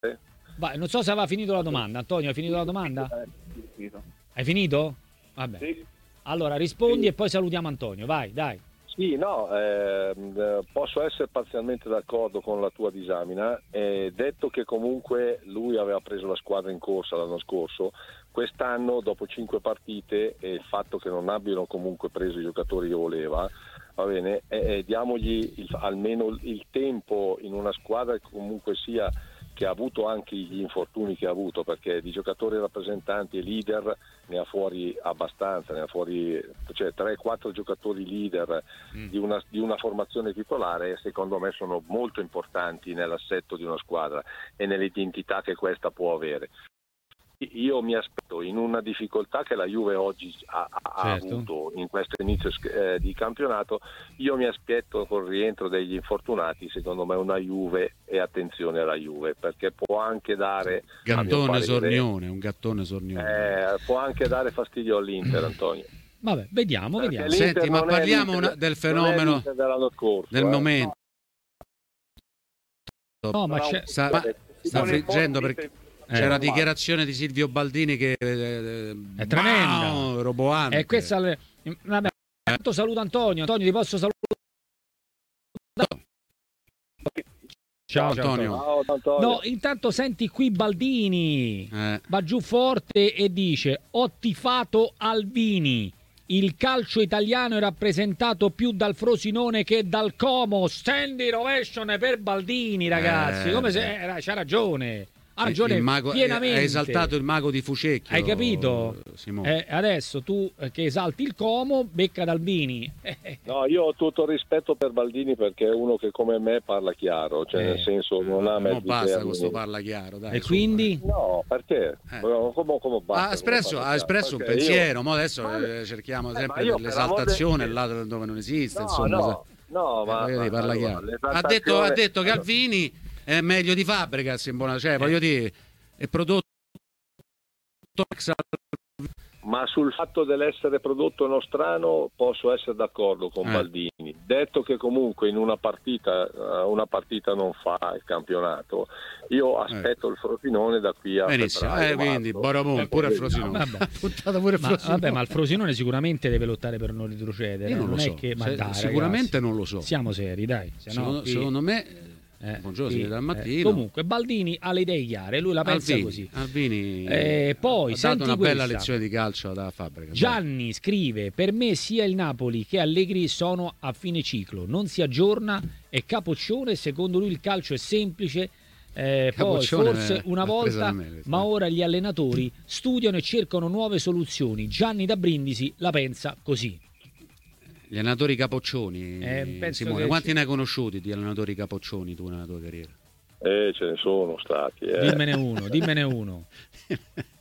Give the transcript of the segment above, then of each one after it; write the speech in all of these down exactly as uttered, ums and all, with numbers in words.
Vai, non so se aveva finito la domanda. Antonio, hai finito la domanda? Hai finito? Vabbè. Sì. Allora rispondi Sì. e poi salutiamo Antonio. Vai, dai. Sì, no, ehm, posso essere parzialmente d'accordo con la tua disamina, eh, detto che comunque lui aveva preso la squadra in corsa l'anno scorso, quest'anno dopo cinque partite e il fatto che non abbiano comunque preso i giocatori che voleva, va bene, eh, diamogli il, almeno il tempo in una squadra che comunque sia, che ha avuto anche gli infortuni che ha avuto, perché di giocatori rappresentanti e leader ne ha fuori abbastanza, ne ha fuori, cioè tre quattro giocatori leader mm. di, una, di una formazione titolare, secondo me sono molto importanti nell'assetto di una squadra e nell'identità che questa può avere. Io mi aspetto, in una difficoltà che la Juve oggi ha, ha certo. avuto in questo inizio eh, di campionato, io mi aspetto col rientro degli infortunati, secondo me una Juve, e attenzione alla Juve, perché può anche dare gattone parere, sornione, un gattone sornione. Eh, può anche dare fastidio all'Inter, Antonio. Vabbè, vediamo, perché vediamo. Senti, ma parliamo una, del fenomeno dell'anno scorso, del eh. momento. No, ma c'è... sta, ma sta friggendo perché c'è la dichiarazione di Silvio Baldini che eh, è tremenda, wow, roboante. E questa le... Vabbè, intanto saluto Antonio. Antonio, ti posso salutare? Ciao, ciao Antonio. Ciao, Antonio. No, intanto senti qui Baldini eh. va giù forte e dice: ho tifato Albini. Il calcio italiano è rappresentato più dal Frosinone che dal Como. Stendi rovescione per Baldini, ragazzi. Eh, Come se eh, c'ha ragione. Ha ragione il mago, pienamente. Hai esaltato il mago di Fucecchio. Hai capito? Simone. Eh, adesso tu eh, che esalti il Como, becca Albini. No, io ho tutto rispetto per Baldini perché è uno che come me parla chiaro, cioè eh, nel senso non ha mezzi non basta termini. questo parla chiaro, dai. E quindi? No, perché? Eh. Come, come basta, ha espresso, ha espresso un pensiero, io... ma adesso ma... cerchiamo sempre eh, l'esaltazione per là dove non esiste, no, insomma. No, no, ma, eh, ma parla allora, chiaro. Ha detto, ha detto che allora... Albini è meglio di Fabregas in buona, cioè, eh. voglio dire, è prodotto. Ma sul fatto dell'essere prodotto nostrano posso essere d'accordo con eh. Baldini. Detto che comunque in una partita una partita non fa il campionato, io aspetto eh. il Frosinone da qui a benissimo, eh, quindi Boramon pure il Frosinone. Vabbè. Pure ma, Frosinone. Vabbè, ma il Frosinone sicuramente deve lottare per non retrocedere. Io non, non lo è so. che, ma Se, dai, sicuramente ragazzi, non lo so. Siamo seri, dai. Se secondo, no, qui... secondo me Eh, buongiorno, sì, si vede al mattino. Eh, comunque Baldini ha le idee chiare, lui la pensa Albini, così. Albini eh, poi ha dato una questa. bella lezione di calcio da Fabregas. Gianni dai. Scrive: per me sia il Napoli che Allegri sono a fine ciclo, non si aggiorna, è capoccione, secondo lui il calcio è semplice. Eh, poi forse una volta, me, ma ora gli allenatori studiano e cercano nuove soluzioni. Gianni da Brindisi la pensa così. Gli allenatori capoccioni, eh, Simone, quanti c- ne hai conosciuti di allenatori capoccioni tu nella tua carriera? Eh, ce ne sono stati. Eh. Dimmene uno, dimmene uno. eh,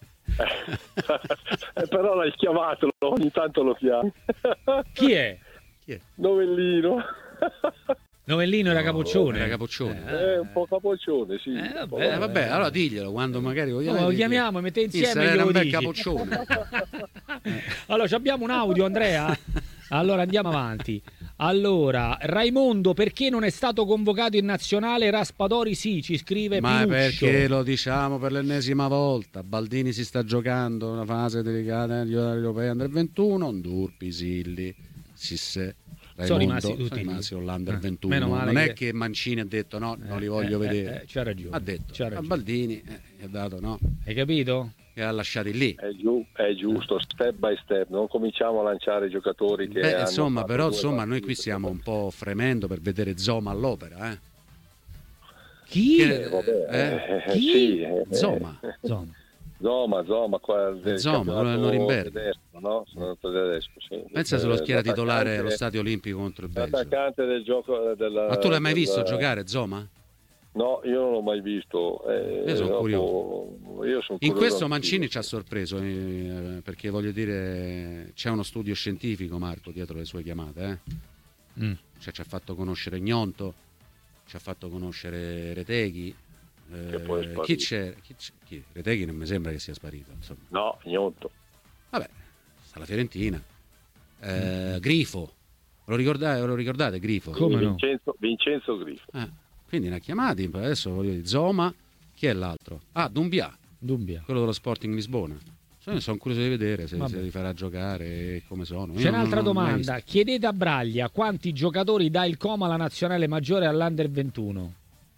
però l'hai chiamato, ogni tanto lo chiami. Chi è? Chi è? Novellino. Novellino era capoccione. Era capoccione. Eh, eh, un po' capoccione, sì. Eh, vabbè, eh, vabbè, allora diglielo quando magari vogliamo. No, lo chiamiamo, mette insieme era un bel dici. capoccione. Allora, abbiamo un audio, Andrea? Allora andiamo avanti. Allora, Raimondo, perché non è stato convocato in nazionale? Raspadori sì, ci scrive Ma Pinuccio. perché lo diciamo per l'ennesima volta, Baldini si sta giocando una fase delicata negli europei under ventuno, Ndurpi, Silli, Sisse, Raimondo, sono rimasti tutti sono rimasti l'under eh, ventuno. Non che... è che Mancini ha detto no, eh, non li voglio eh, vedere. Eh, c'ha ragione. Ha detto, c'ha ragione. a Baldini eh, gli ha dato no. Hai capito? Che ha lasciati lì. È, giu- è giusto, step by step, non cominciamo a lanciare i giocatori che Beh, hanno insomma, però insomma partite. noi qui stiamo un po' fremendo per vedere Zoma all'opera, eh. Chi? Che, eh, vabbè, eh? Chi? Sì, eh, Zoma. Zoma. Zoma, Zoma, qua del Zoma, Norimberga. tedesco, no? Sono tedesco, sì. Pensa se lo schiera titolare allo Stadio Olimpico contro il Belgio. L'attaccante del gioco della, Ma tu l'hai mai del... visto giocare Zoma? No, io non l'ho mai visto. Eh, io sono dopo... curioso. Io sono In curioso questo Mancini ci ha sorpreso eh, perché voglio dire c'è uno studio scientifico, Marco, dietro le sue chiamate. Eh? Mm. Cioè, ci ha fatto conoscere Gnonto, ci ha fatto conoscere Reteghi. Eh, chi c'è? Chi c'è? Chi? Reteghi non mi sembra che sia sparito. Insomma. No, Gnonto. Vabbè, sta la Fiorentina. Eh, mm. Grifo. Lo ricordate, lo ricordate Grifo? Come no? Vincenzo, Vincenzo Grifo. Eh. Quindi ne ha chiamati, adesso voglio dire, Zoma, Chi è l'altro? Ah, Dumbia. Dumbia. Quello dello Sporting Lisbona. Sono curioso di vedere se, se li farà giocare e come sono. C'è Io un'altra non, non domanda. Chiedete a Braglia quanti giocatori dà il Como alla nazionale maggiore all'Under ventuno?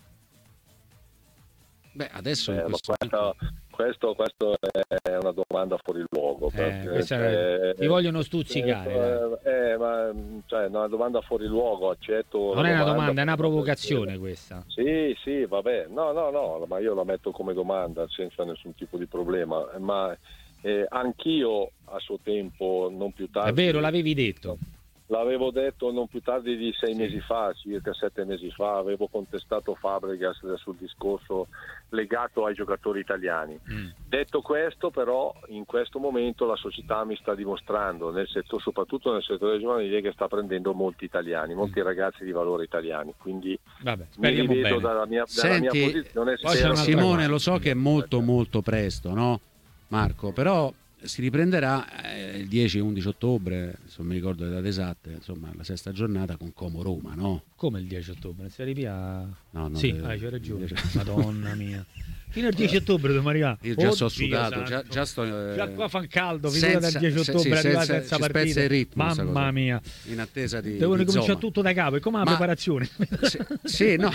Beh, adesso eh, questo, questo, questo, questo è una domanda fuori luogo. Eh, è, ti vogliono stuzzicare. Eh, eh, ma cioè, una domanda fuori luogo, accetto. Non è una una domanda, è una provocazione questa. Sì, sì, vabbè. No, no, no, ma io la metto come domanda senza nessun tipo di problema. Ma eh, anch'io a suo tempo, non più tardi. È vero, l'avevi detto. L'avevo detto non più tardi di sei sì. mesi fa, circa sette mesi fa, avevo contestato Fabregas sul discorso legato ai giocatori italiani. Mm. Detto questo, però, in questo momento la società mi sta dimostrando, nel settore, soprattutto nel settore giovanile, che sta prendendo molti italiani, molti mm. ragazzi di valore italiani. Quindi Vabbè, mi rivedo bene. dalla mia, Senti, dalla mia posizione. Spero Simone, lo so che è molto molto presto, no, Marco? Però si riprenderà eh, il dieci undici ottobre, se non mi ricordo le date esatte, insomma la sesta giornata con Como Roma, no? Come il dieci ottobre? Si arriva a... No, no, sì, de... ah, c'hai ragione. Madonna mia. Fino al dieci ottobre dobbiamo arrivare. Io già sto sudato, già, già sto eh, già qua fa caldo, fino dal dieci ottobre sì, arriva senza, senza partita. Spezza il ritmo, mamma mia. In attesa di devo ricominciare zoma. tutto da capo, e come la Ma... preparazione? Sì, sì no.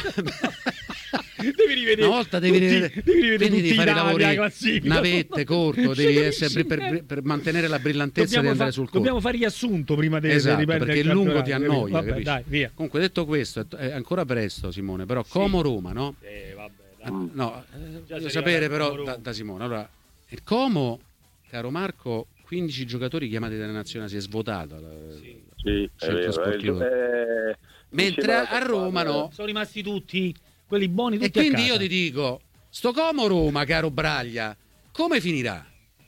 Devi rivedere una volta devi tutti, rivedere, devi rivedere devi fare Italia, lavori navette corto, devi essere per, per mantenere la brillantezza dobbiamo di andare fa, sul corto. Dobbiamo fare riassunto prima di esatto, riprendere perché il lungo ti annoia. Vabbè, dai, via. Comunque, detto questo, è ancora presto, Simone, però sì. Como Roma, no? Eh, vabbè, dai. No, voglio sapere però da, da Simone. Allora, il Como, caro Marco, quindici giocatori chiamati dalla nazionale, si è svuotato sì, sì, centro sportivo. Eh, mentre a Roma no, sono rimasti tutti quelli buoni, tutti e quindi a casa. Io ti dico, sto Como Roma, caro Braglia, come finirà?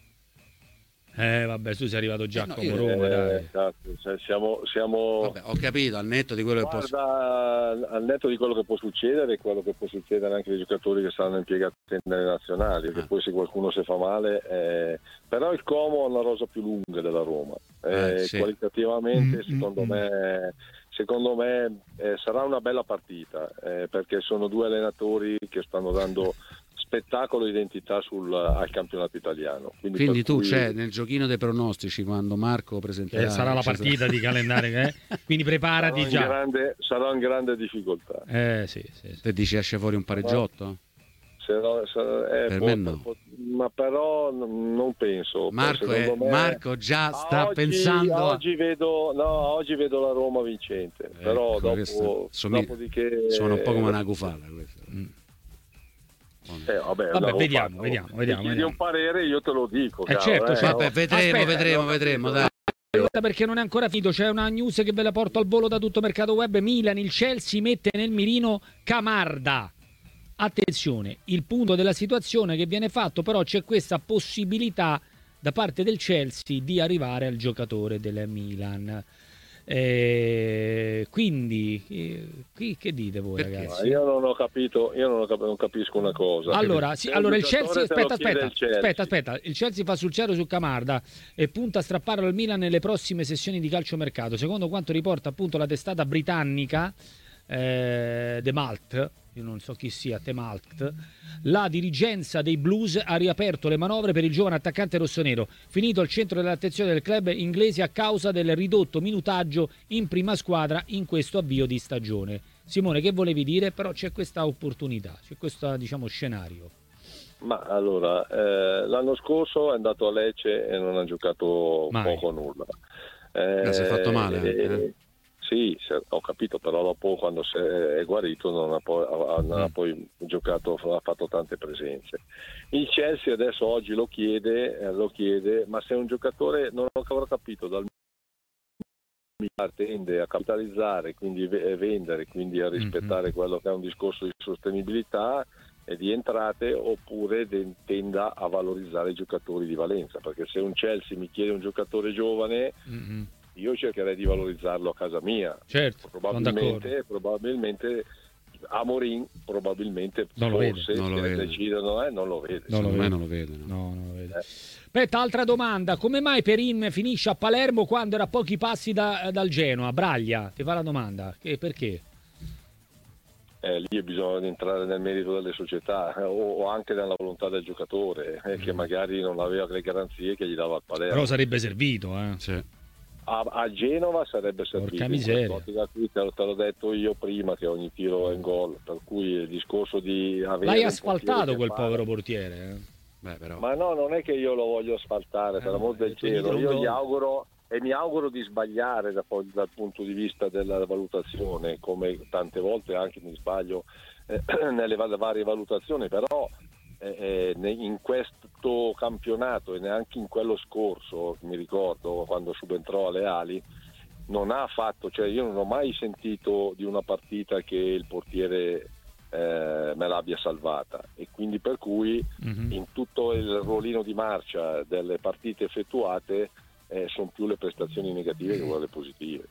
Eh vabbè, tu sei arrivato già eh no, a Como Roma, eh, dai. Esatto, siamo, siamo... Vabbè, ho capito, al netto di quello Guarda, che può al netto di quello che può succedere, quello che può succedere anche ai giocatori che saranno impiegati nelle nazionali, ah. che poi se qualcuno si fa male, eh... però il Como ha una rosa più lunga della Roma, eh, eh, sì. qualitativamente mm, secondo mm, me secondo me eh, sarà una bella partita, eh, perché sono due allenatori che stanno dando spettacolo e identità sul, al campionato italiano. Quindi, Quindi tu cui... c'è nel giochino dei pronostici quando Marco presenterà... Eh, sarà la partita di calendario, eh? Quindi preparati sarà già. In grande, sarà in grande difficoltà. Eh, sì, sì, sì. Te dici esce fuori un pareggiotto? Se no, se, eh, per può, me no. Può, ma però non penso. Marco, è, me, Marco già sta oggi, pensando... Oggi vedo, no, oggi vedo la Roma vincente, ecco, però dopo, sommi... dopodiché... Suona un po' come una gufala questa. Mm. Eh, vabbè, vabbè, vediamo, fatto. vediamo, vediamo. Se chiedi un parere io te lo dico. Eh, caro, certo, eh, certo. Vabbè, vedremo, Aspetta, vedremo, no, vedremo, dai. Perché non è ancora finito, c'è una news che ve la porto al volo da tutto mercato web. Milan, il Chelsea mette nel mirino Camarda. Attenzione, il punto della situazione che viene fatto, però c'è questa possibilità da parte del Chelsea di arrivare al giocatore del Milan. Eh, quindi eh, qui che dite voi, perché? ragazzi? Io non ho capito, io non, ho cap- non capisco una cosa. Allora, sì, allora il Chelsea, aspetta, aspetta, il Chelsea. aspetta, aspetta, il Chelsea fa sul serio su Camarda e punta a strapparlo al Milan nelle prossime sessioni di calciomercato. Secondo quanto riporta appunto la testata britannica eh, The Malt, io non so chi sia, The Malt, la dirigenza dei Blues ha riaperto le manovre per il giovane attaccante rossonero, finito al centro dell'attenzione del club inglese a causa del ridotto minutaggio in prima squadra in questo avvio di stagione. Simone, che volevi dire? Però c'è questa opportunità, c'è questo, diciamo, scenario. Ma allora, eh, l'anno scorso è andato a Lecce e non ha giocato Mai. poco o nulla. Eh, si è fatto male. Eh, eh. Sì, ho capito, però dopo quando si è guarito non ha poi, non ha poi giocato, ha fatto tante presenze. Il Chelsea adesso oggi lo chiede, eh, lo chiede, ma se un giocatore, non ho ancora capito, dal tende a capitalizzare, quindi vendere, quindi a rispettare mm-hmm. quello che è un discorso di sostenibilità e di entrate, oppure tenda a valorizzare i giocatori di valenza, perché se un Chelsea mi chiede un giocatore giovane mm-hmm. io cercherei di valorizzarlo a casa mia. Certo, probabilmente, probabilmente Amorim probabilmente non lo forse vede. Non lo vede. decidono eh, non lo vede. Non lo vede. vede. Non lo vede, no. No, non lo vede. Eh. Aspetta, altra domanda. Come mai Perin finisce a Palermo quando era a pochi passi da, dal Genoa? Braglia, ti fa la domanda. Che, perché? eh, lì bisogna entrare nel merito delle società eh, o, o anche nella volontà del giocatore eh, che magari non aveva le garanzie che gli dava il Palermo. Però sarebbe servito, eh. Sì. A, a Genova sarebbe servito. Porca miseria. Te, te l'ho detto io prima che ogni tiro è in gol, per cui il discorso di avere l'hai asfaltato quel fare... povero portiere, eh. Beh, però... Ma no, non è che io lo voglio asfaltare, eh, per l'amor del cielo. Io gol. gli auguro e mi auguro di sbagliare da, dal punto di vista della valutazione, come tante volte anche mi sbaglio eh, nelle varie valutazioni, però eh, in questo campionato e neanche in quello scorso, mi ricordo quando subentrò alle ali, non ha fatto, cioè io non ho mai sentito di una partita che il portiere eh, me l'abbia salvata, e quindi per cui mm-hmm. in tutto il ruolino di marcia delle partite effettuate eh, sono più le prestazioni negative che quelle positive.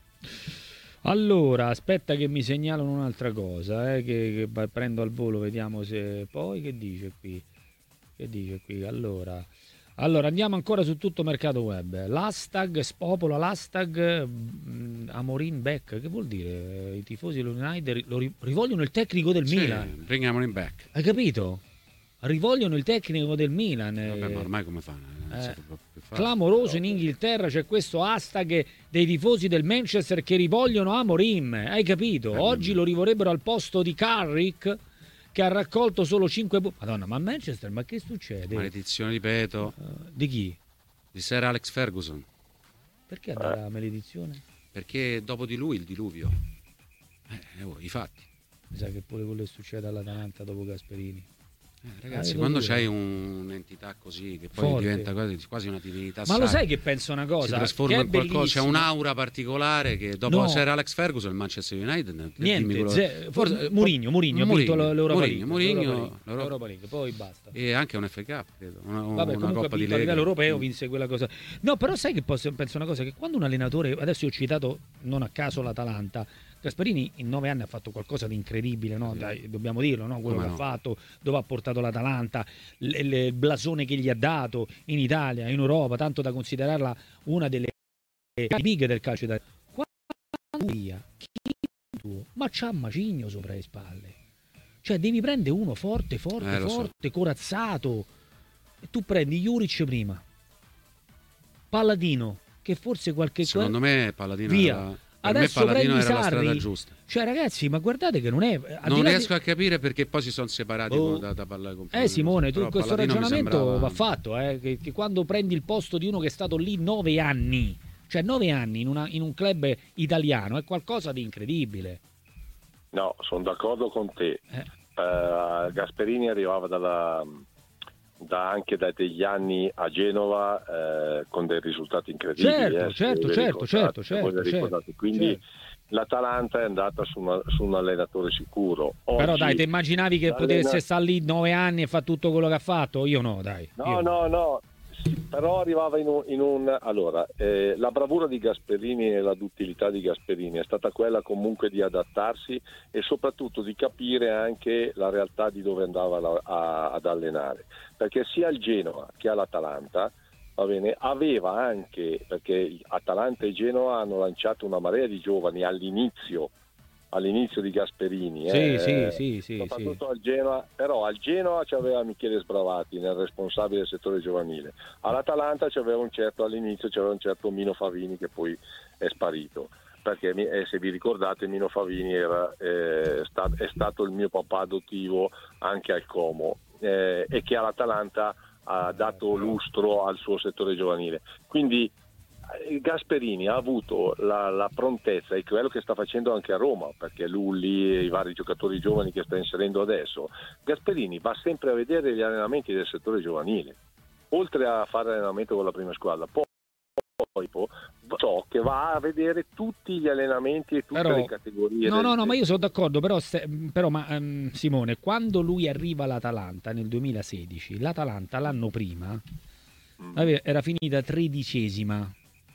Allora, aspetta che mi segnalano un'altra cosa, eh, che, che prendo al volo, vediamo se poi che dice qui. Che dice qui? Allora, allora andiamo ancora su tutto mercato web. L'hashtag spopola l'hashtag mh, Amorim back. Che vuol dire? I tifosi dell'United lo rivogliono il tecnico del sì, Milan. Bring Amorim back. Hai capito? Rivogliono il tecnico del Milan. Vabbè, ma ormai come fanno? Eh, clamoroso in Inghilterra c'è questo hashtag dei tifosi del Manchester che rivogliono Amorim, hai capito? Eh, Oggi lo rivorrebbero al posto di Carrick che ha raccolto solo cinque punti. Madonna, ma a Manchester, ma che succede? Maledizione di Peto. Uh, di chi? Di Sir Alex Ferguson. Perché ha la maledizione? Perché dopo di lui il diluvio. Eh, oh, i fatti. Mi sa che pure quello che succede all'Atalanta dopo Gasperini. Eh, ragazzi, quando c'hai un, un'entità così che poi forte, diventa quasi, quasi una divinità, ma lo sai che penso una cosa? Si trasforma che in qualcosa, c'è un'aura particolare che dopo no. Sir Alex Ferguson, il Manchester United, niente, quello... ze- forse Mourinho, Mourinho ha vinto l'Europa League, Mourinho, l'Europa League, poi basta. E anche un F K, credo, una, Vabbè, una Coppa di Lega. A livello europeo vinse quella cosa. No, però sai che posso, penso una cosa, che quando un allenatore, adesso io ho citato non a caso l'Atalanta, Gasperini in nove anni ha fatto qualcosa di incredibile, no? Dai, dobbiamo dirlo, no? Quello Come che no. ha fatto, dove ha portato l'Atalanta, l- l- il blasone che gli ha dato in Italia, in Europa, tanto da considerarla una delle big del calcio italiano. Quando via, chi ma c'ha Macigno sopra le spalle. Cioè devi prendere uno forte, forte, eh, forte, so. corazzato. E tu prendi Juric prima, Palladino, che forse qualche secondo cosa... me Palladino via. Era... Per adesso me Palladino prendi era Sarri. La strada giusta. Cioè ragazzi, ma guardate che non è non riesco di... a capire perché poi si sono separati oh. da, da parlare con eh Simone, tu questo Palladino ragionamento sembrava... va fatto eh, che, che quando prendi il posto di uno che è stato lì nove anni, cioè nove anni in, una, in un club italiano, è qualcosa di incredibile. No, sono d'accordo con te. eh. uh, Gasperini arrivava dalla da anche da degli anni a Genova eh, con dei risultati incredibili. Certo, eh, certo, certo, certo, certo, certo. Quindi certo. l'Atalanta è andata su, una, su un allenatore sicuro. Oggi, però dai, ti immaginavi che potesse stare lì nove anni e fa tutto quello che ha fatto? Io no, dai. No, io no, no. Sì, però arrivava in un, in un allora eh, la bravura di Gasperini e la duttilità di Gasperini è stata quella comunque di adattarsi e soprattutto di capire anche la realtà di dove andava la, a, ad allenare, perché sia il Genoa che l'Atalanta va bene, aveva anche, perché Atalanta e Genoa hanno lanciato una marea di giovani all'inizio all'inizio di Gasperini, sì, eh, sì, sì, soprattutto sì. al Genoa, però al Genoa c'aveva Michele Sbravati nel responsabile del settore giovanile, all'Atalanta c'aveva un certo all'inizio c'aveva un certo Mino Favini che poi è sparito, perché eh, se vi ricordate Mino Favini era, eh, sta, è stato il mio papà adottivo anche al Como eh, e che all'Atalanta ha dato lustro al suo settore giovanile, quindi Gasperini ha avuto la, la prontezza e quello che sta facendo anche a Roma, perché Lulli e i vari giocatori giovani che sta inserendo adesso, Gasperini va sempre a vedere gli allenamenti del settore giovanile, oltre a fare allenamento con la prima squadra, poi, poi so che va a vedere tutti gli allenamenti e tutte però, le categorie. No, del... no, no, ma io sono d'accordo, però, se, però ma, um, Simone, quando lui arriva all'Atalanta nel duemilasedici, l'Atalanta l'anno prima mm. era finita tredicesima.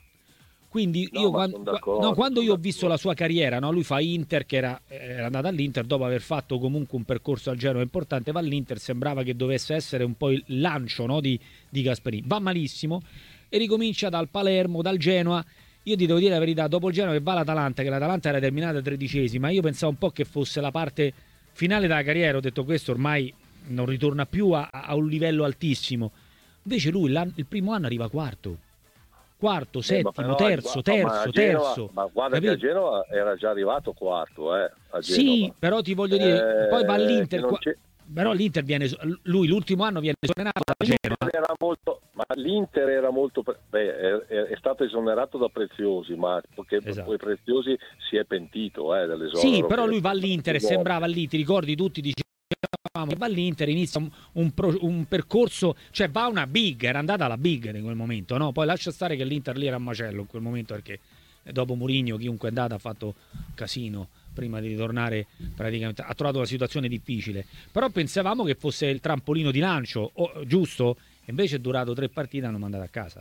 Quindi no, io quando, no, quando io ho visto la sua carriera, no, lui fa Inter, che era, era andata all'Inter dopo aver fatto comunque un percorso al Genoa importante, va all'Inter, sembrava che dovesse essere un po' il lancio, no, di, di Gasperini, va malissimo e ricomincia dal Palermo, dal Genoa, io ti devo dire la verità, dopo il Genoa che va l'Atalanta, che l'Atalanta era terminata tredicesima, io pensavo un po' che fosse la parte finale della carriera, ho detto questo ormai non ritorna più a, a un livello altissimo. Invece lui il primo anno arriva quarto. Quarto, settimo, eh, però, terzo, terzo, Genova, terzo. Ma guarda capito? Che a Genova era già arrivato quarto, eh, a sì, però ti voglio dire, eh, poi va all'Inter, qua, però l'Inter viene, lui l'ultimo anno viene esonerato da Genova. Era molto, ma l'Inter era molto, beh, è, è stato esonerato da Preziosi, ma perché esatto. poi Preziosi si è pentito eh, dell'esonero. Sì, però lui va all'Inter e sembrava lì, ti ricordi tutti, dicevano che va all'Inter, inizia un, un, pro, un percorso, cioè va una big, era andata alla big in quel momento, no? Poi lascia stare che l'Inter lì era a macello in quel momento, perché dopo Mourinho chiunque è andato ha fatto casino prima di ritornare, praticamente ha trovato una situazione difficile, però pensavamo che fosse il trampolino di lancio, oh, giusto? Invece è durato tre partite e hanno mandato a casa.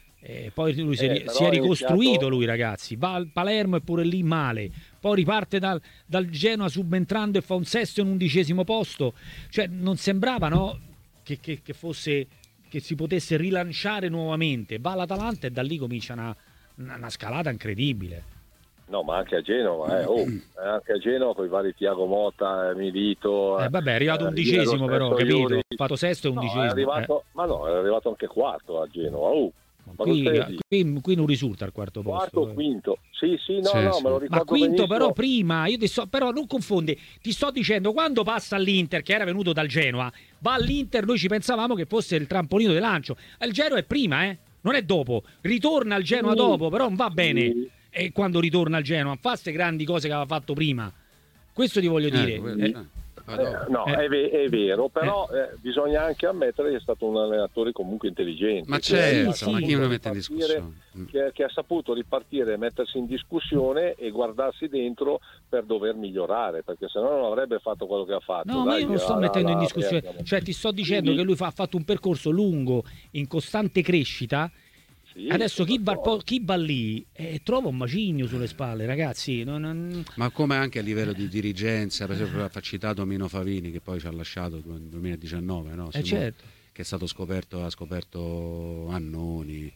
E poi lui si, eh, si è ricostruito iniziato... lui, ragazzi, va al Palermo e pure lì male, poi riparte dal, dal Genoa subentrando e fa un sesto e un undicesimo posto, cioè non sembrava, no, che, che, che fosse, che si potesse rilanciare nuovamente. Va all'Atalanta e da lì comincia una, una, una scalata incredibile. No, ma anche a Genova, eh. oh, anche a Genova con i vari Tiago Motta, Milito. Eh, vabbè, è arrivato eh, undicesimo però, capito? Ha fatto sesto e undicesimo. No, è arrivato, eh. Ma no, è arrivato anche quarto a Genova. Oh. Ma qui, qui, qui non risulta al quarto posto. Quarto o quinto? Sì, sì, no, sì, no, sì. me lo ricordo ma quinto benissimo. Però prima, io ti so, però non confonde, ti sto dicendo, quando passa all'Inter, che era venuto dal Genoa, va all'Inter, noi ci pensavamo che fosse il trampolino di lancio. Il Genoa è prima, eh? Non è dopo. Ritorna al Genoa sì. dopo, però non va bene. Sì. E quando ritorna al Genoa, fa queste grandi cose che aveva fatto prima. Questo ti voglio dire. Eh, eh. Eh, no, eh. è, ve- è vero, però eh. Eh, bisogna anche ammettere che è stato un allenatore comunque intelligente. Ma c'è, sì, ma chi lo mette in discussione? Che, che ha saputo ripartire, mettersi in discussione e guardarsi dentro per dover migliorare, perché sennò non avrebbe fatto quello che ha fatto. No, Dai, ma io non sto la, mettendo la, in discussione, la, cioè ti sto dicendo sì. che lui fa, ha fatto un percorso lungo, in costante crescita. Sì, adesso chi va, chi va lì eh, trova un macigno sulle spalle, ragazzi. Non, non... Ma come anche a livello di dirigenza, per esempio ha citato Mino Favini che poi ci ha lasciato nel duemiladiciannove, no? Eh certo. Che è stato scoperto, ha scoperto Annoni,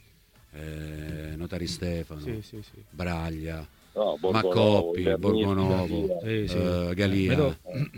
eh, Notari Stefano, sì, sì, sì. Braglia, no, Maccoppi, Borgonovo, sì, sì. eh, Galia,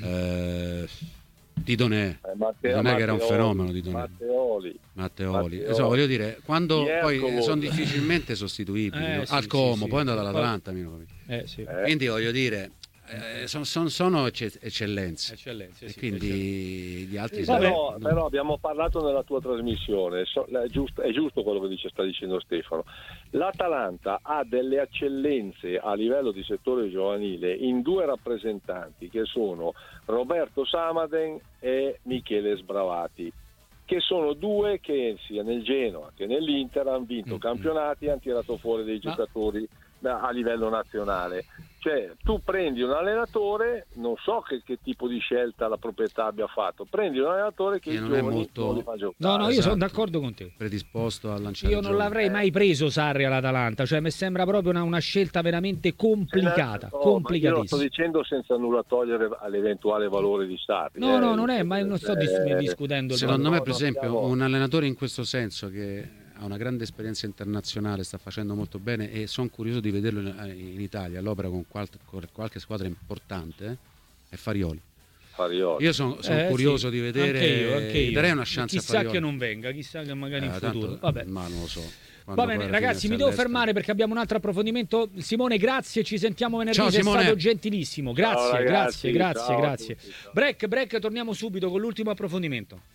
eh, Didonè, eh, Matteo, non è che era un fenomeno di Matteoli, Matteoli. Matteoli. So, voglio dire, quando poi sono difficilmente sostituibili, eh, no? sì, al Como, sì, poi è andato sì. all'Atalanta, eh, sì. quindi voglio dire, eh, son, son, sono eccellenze, eccellenze e sì, quindi sì. gli altri sì, però, no. però abbiamo parlato nella tua trasmissione, so, è, giusto, è giusto quello che dice, sta dicendo Stefano. L'Atalanta ha delle eccellenze a livello di settore giovanile in due rappresentanti che sono Roberto Samaden e Michele Sbravati, che sono due che sia nel Genoa che nell'Inter hanno vinto mm-hmm. campionati e hanno tirato fuori dei giocatori a livello nazionale. Cioè tu prendi un allenatore, non so che, che tipo di scelta la proprietà abbia fatto, prendi un allenatore che, che non è molto non li fa giocare. No, no, io esatto. sono d'accordo con te. Predisposto a lanciare Io non giovani. l'avrei mai preso Sarri all'Atalanta, cioè mi sembra proprio una, una scelta veramente complicata, oh, complicatissima. Io lo sto dicendo senza nulla togliere all'eventuale valore di Sarri. No, eh, no, non è, ma non sto eh, discutendo il secondo valore. me, per esempio, siamo... un allenatore in questo senso che ha una grande esperienza internazionale, sta facendo molto bene e sono curioso di vederlo in Italia all'opera con qualche, con qualche squadra importante, eh? è Farioli. Farioli. Io sono son eh, curioso sì. di vedere, anche io, anche io. darei una chance chissà a Farioli. Che non venga, chissà che magari eh, in futuro. tanto, Vabbè. Ma non lo so. Va bene, ragazzi, mi devo fermare perché abbiamo un altro approfondimento. Simone, grazie, ci sentiamo venerdì. Ciao, sei Simone. stato gentilissimo. Grazie, ciao, grazie, ragazzi, grazie, ciao grazie. tutti, Break, break, torniamo subito con l'ultimo approfondimento.